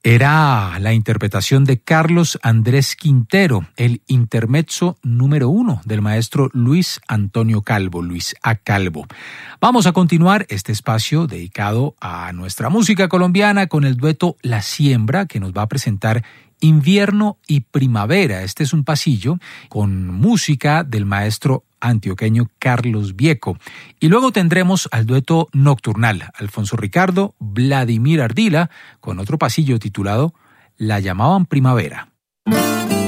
Era la interpretación de Carlos Andrés Quintero, el intermezzo número 1 del maestro Luis Antonio Calvo, Luis A. Calvo. Vamos a continuar este espacio dedicado a nuestra música colombiana con el dueto La Siembra, que nos va a presentar Invierno y Primavera. Este es un pasillo con música del maestro antioqueño Carlos Vieco. Y luego tendremos al dueto Nocturnal, Alfonso Ricardo, Vladimir Ardila, con otro pasillo titulado La llamaban Primavera.